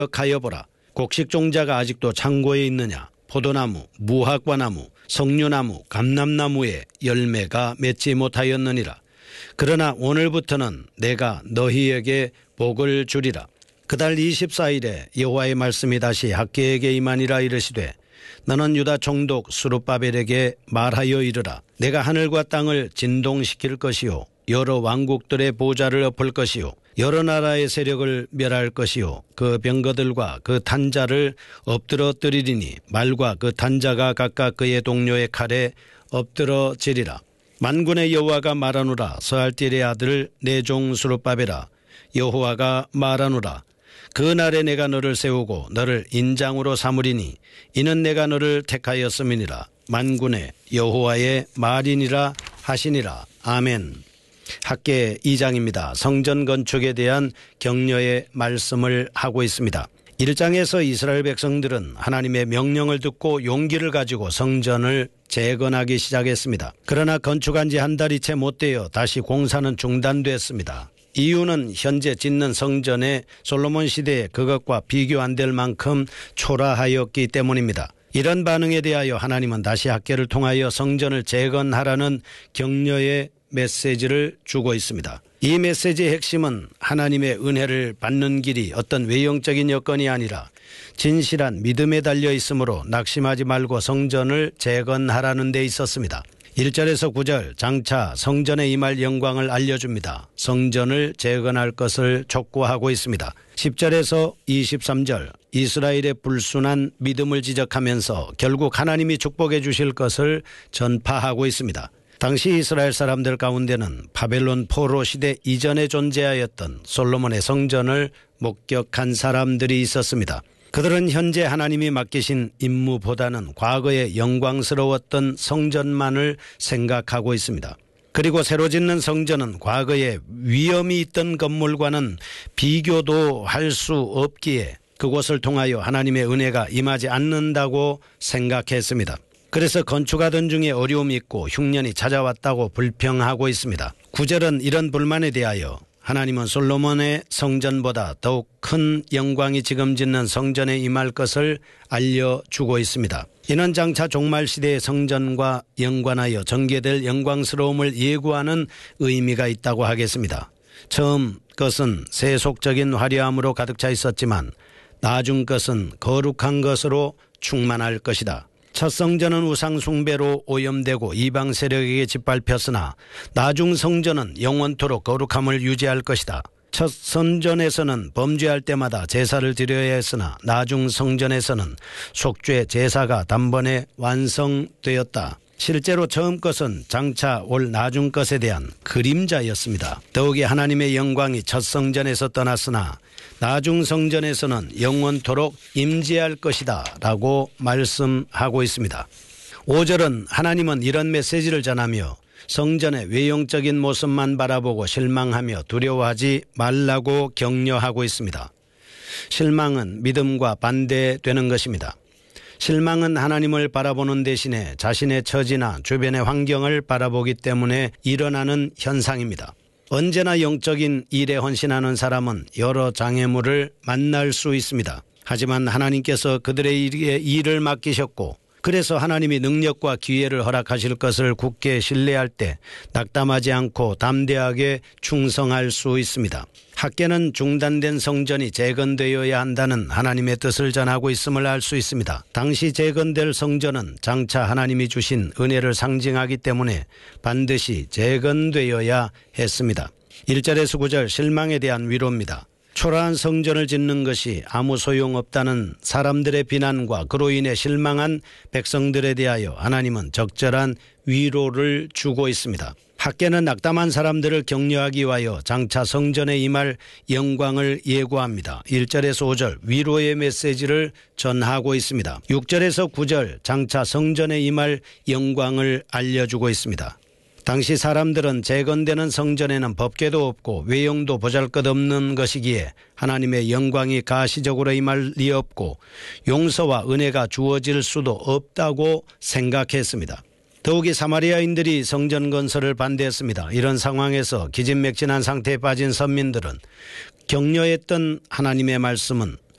가여 보라. 곡식종자가 아직도 창고에 있느냐. 포도나무, 무화과나무, 석류나무, 감람나무에 열매가 맺지 못하였느니라. 그러나 오늘부터는 내가 너희에게 복을 주리라. 그달 24일에 여호와의 말씀이 다시 학개에게 임하니라. 이르시되 너는 유다 총독 스룹바벨에게 말하여 이르라. 내가 하늘과 땅을 진동시킬 것이요 여러 왕국들의 보좌를 엎을 것이요 여러 나라의 세력을 멸할 것이요 그 병거들과 그 탄자를 엎드러뜨리리니 말과 그 탄자가 각각 그의 동료의 칼에 엎드러지리라. 만군의 여호와가 말하노라. 스알티엘의 아들 내 종 스룹바벨아, 여호와가 말하노라. 그날에 내가 너를 세우고 너를 인장으로 삼으리니 이는 내가 너를 택하였음이니라. 만군의 여호와의 말이니라 하시니라. 아멘. 학개 2장입니다. 성전 건축에 대한 격려의 말씀을 하고 있습니다. 1장에서 이스라엘 백성들은 하나님의 명령을 듣고 용기를 가지고 성전을 재건하기 시작했습니다. 그러나 건축한 지 한 달이 채 못 되어 다시 공사는 중단됐습니다. 이유는 현재 짓는 성전의 솔로몬 시대에 그것과 비교 안 될 만큼 초라하였기 때문입니다. 이런 반응에 대하여 하나님은 다시 학개를 통하여 성전을 재건하라는 격려의 메시지를 주고 있습니다. 이 메시지의 핵심은 하나님의 은혜를 받는 길이 어떤 외형적인 여건이 아니라 진실한 믿음에 달려 있으므로 낙심하지 말고 성전을 재건하라는 데 있었습니다. 1절에서 9절 장차 성전에 임할 영광을 알려줍니다. 성전을 재건할 것을 촉구하고 있습니다. 10절에서 23절 이스라엘의 불순한 믿음을 지적하면서 결국 하나님이 축복해 주실 것을 전파하고 있습니다. 당시 이스라엘 사람들 가운데는 바벨론 포로 시대 이전에 존재하였던 솔로몬의 성전을 목격한 사람들이 있었습니다. 그들은 현재 하나님이 맡기신 임무보다는 과거에 영광스러웠던 성전만을 생각하고 있습니다. 그리고 새로 짓는 성전은 과거에 위험이 있던 건물과는 비교도 할 수 없기에 그곳을 통하여 하나님의 은혜가 임하지 않는다고 생각했습니다. 그래서 건축하던 중에 어려움이 있고 흉년이 찾아왔다고 불평하고 있습니다. 9절은 이런 불만에 대하여 하나님은 솔로몬의 성전보다 더욱 큰 영광이 지금 짓는 성전에 임할 것을 알려주고 있습니다. 이는 장차 종말 시대의 성전과 연관하여 전개될 영광스러움을 예고하는 의미가 있다고 하겠습니다. 처음 것은 세속적인 화려함으로 가득 차 있었지만 나중 것은 거룩한 것으로 충만할 것이다. 첫 성전은 우상 숭배로 오염되고 이방 세력에게 짓밟혔으나 나중 성전은 영원토록 거룩함을 유지할 것이다. 첫 성전에서는 범죄할 때마다 제사를 드려야 했으나 나중 성전에서는 속죄 제사가 단번에 완성되었다. 실제로 처음 것은 장차 올 나중 것에 대한 그림자였습니다. 더욱이 하나님의 영광이 첫 성전에서 떠났으나 나중 성전에서는 영원토록 임재할 것이다 라고 말씀하고 있습니다. 5절은 하나님은 이런 메시지를 전하며 성전의 외형적인 모습만 바라보고 실망하며 두려워하지 말라고 격려하고 있습니다. 실망은 믿음과 반대되는 것입니다. 실망은 하나님을 바라보는 대신에 자신의 처지나 주변의 환경을 바라보기 때문에 일어나는 현상입니다. 언제나 영적인 일에 헌신하는 사람은 여러 장애물을 만날 수 있습니다. 하지만 하나님께서 그들의 일을 맡기셨고 그래서 하나님이 능력과 기회를 허락하실 것을 굳게 신뢰할 때 낙담하지 않고 담대하게 충성할 수 있습니다. 학개는 중단된 성전이 재건되어야 한다는 하나님의 뜻을 전하고 있음을 알 수 있습니다. 당시 재건될 성전은 장차 하나님이 주신 은혜를 상징하기 때문에 반드시 재건되어야 했습니다. 1절에서 9절 실망에 대한 위로입니다. 초라한 성전을 짓는 것이 아무 소용없다는 사람들의 비난과 그로 인해 실망한 백성들에 대하여 하나님은 적절한 위로를 주고 있습니다. 학개는 낙담한 사람들을 격려하기 위하여 장차 성전에 임할 영광을 예고합니다. 1절에서 5절 위로의 메시지를 전하고 있습니다. 6절에서 9절 장차 성전에 임할 영광을 알려주고 있습니다. 당시 사람들은 재건되는 성전에는 법궤도 없고 외형도 보잘것없는 것이기에 하나님의 영광이 가시적으로 임할 리 없고 용서와 은혜가 주어질 수도 없다고 생각했습니다. 더욱이 사마리아인들이 성전 건설을 반대했습니다. 이런 상황에서 기진맥진한 상태에 빠진 선민들은 격려했던 하나님의 말씀은